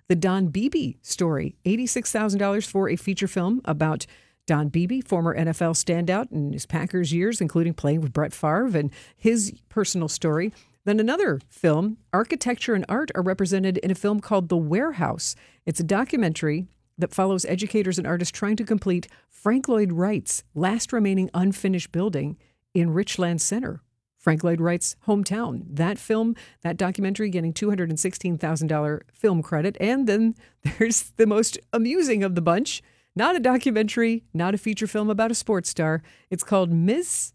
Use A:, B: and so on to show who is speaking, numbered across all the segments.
A: The Don Beebe Story, $86,000 for a feature film about Don Beebe, former NFL standout in his Packers years, including playing with Brett Favre and his personal story. Then another film, architecture and art are represented in a film called The Warehouse. It's a documentary that follows educators and artists trying to complete Frank Lloyd Wright's last remaining unfinished building in Richland Center, Frank Lloyd Wright's hometown. That film, that documentary, getting $216,000 film credit. And then there's the most amusing of the bunch. Not a documentary, not a feature film about a sports star. It's called Miss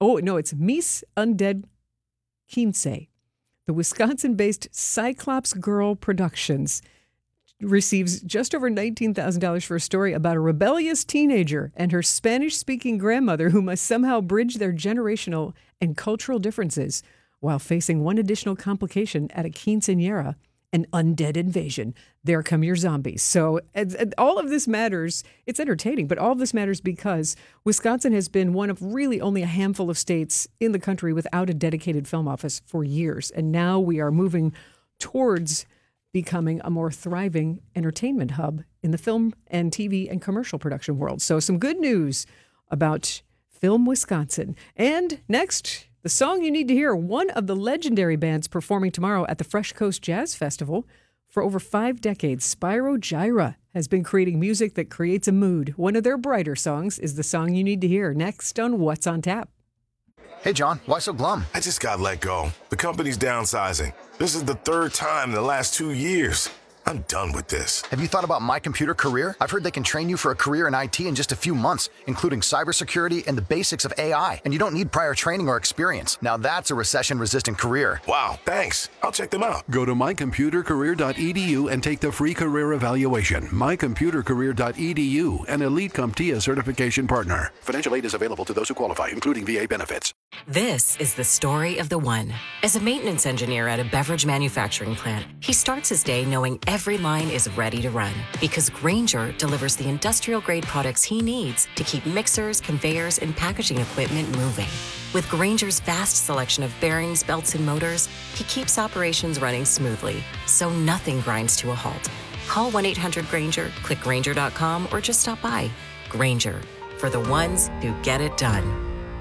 A: Undead Kinsey. The Wisconsin-based Cyclops Girl Productions receives just over $19,000 for a story about a rebellious teenager and her Spanish-speaking grandmother who must somehow bridge their generational and cultural differences while facing one additional complication at a quinceañera, an undead invasion. There come your zombies. So all of this matters. It's entertaining, but all of this matters because Wisconsin has been one of really only a handful of states in the country without a dedicated film office for years. And now we are moving towards becoming a more thriving entertainment hub in the film and TV and commercial production world. So some good news about Film Wisconsin. And next, the song you need to hear, one of the legendary bands performing tomorrow at the Fresh Coast Jazz Festival. For over 5 decades, Spyro Gyra has been creating music that creates a mood. One of their brighter songs is the song you need to hear next on What's on Tap.
B: Hey, John, why so glum?
C: I just got let go. The company's downsizing. This is the 3rd time in the last 2 years. I'm done with this.
B: Have you thought about My Computer Career? I've heard they can train you for a career in IT in just a few months, including cybersecurity and the basics of AI. And you don't need prior training or experience. Now that's a recession-resistant career.
C: Wow, thanks. I'll check them out.
D: Go to mycomputercareer.edu and take the free career evaluation. mycomputercareer.edu, an Elite CompTIA certification partner. Financial aid is available to those who qualify, including VA benefits.
E: This is the story of the one. As a maintenance engineer at a beverage manufacturing plant, he starts his day knowing every line is ready to run because Grainger delivers the industrial-grade products he needs to keep mixers, conveyors, and packaging equipment moving. With Grainger's vast selection of bearings, belts, and motors, he keeps operations running smoothly, so nothing grinds to a halt. Call 1-800-GRAINGER, click Grainger.com, or just stop by. Grainger, for the ones who get it done.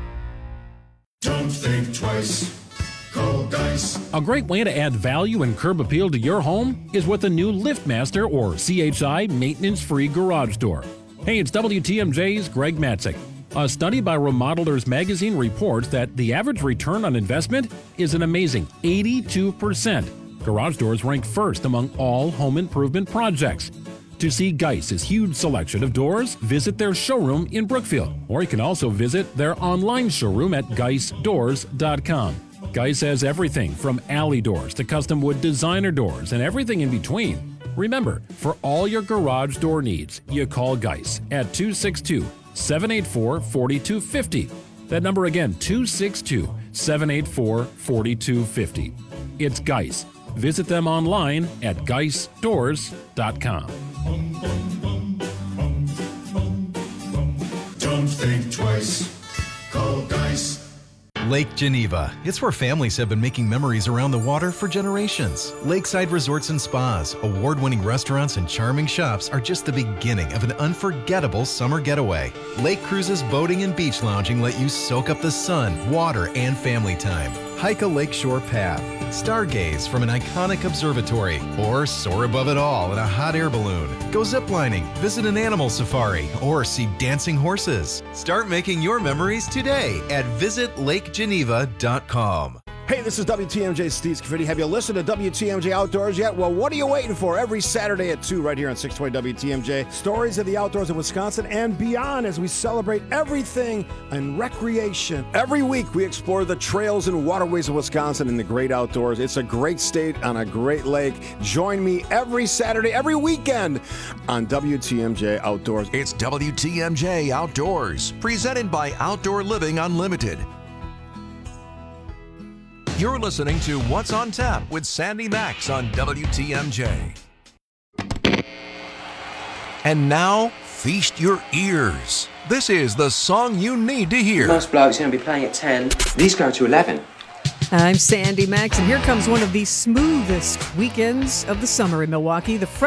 F: Don't think twice. Call Geis.
G: A great way to add value and curb appeal to your home is with a new LiftMaster or CHI maintenance-free garage door. Hey, it's WTMJ's Greg Matzik. A study by Remodelers Magazine reports that the average return on investment is an amazing 82%. Garage doors rank first among all home improvement projects. To see Geis's huge selection of doors, visit their showroom in Brookfield, or you can also visit their online showroom at geisdoors.com. Geis has everything from alley doors to custom wood designer doors and everything in between. Remember, for all your garage door needs, you call Geis at 262-784-4250. That number again, 262-784-4250. It's Geis. Visit them online at geisdoors.com.
F: Don't think twice. Call Geis.
H: Lake Geneva. It's where families have been making memories around the water for generations. Lakeside resorts and spas, award-winning restaurants, and charming shops are just the beginning of an unforgettable summer getaway. Lake cruises, boating, and beach lounging let you soak up the sun, water, and family time. Hike a lakeshore path, stargaze from an iconic observatory, or soar above it all in a hot air balloon. Go ziplining, visit an animal safari, or see dancing horses. Start making your memories today at visitlakegeneva.com.
I: Hey, this is WTMJ Steve Scaffidi. Have you listened to WTMJ Outdoors yet? Well, what are you waiting for? Every Saturday at 2 right here on 620 WTMJ. Stories of the outdoors of Wisconsin and beyond as we celebrate everything in recreation. Every week we explore the trails and waterways of Wisconsin in the great outdoors. It's a great state on a great lake. Join me every Saturday, every weekend on WTMJ Outdoors.
J: It's WTMJ Outdoors, presented by Outdoor Living Unlimited. You're listening to What's on Tap with Sandy Max on WTMJ. And now, feast your ears. This is the song you need to hear.
K: Most blokes are going to be playing at 10. These go to 11.
A: I'm Sandy Max, and here comes one of the smoothest weekends of the summer in Milwaukee. The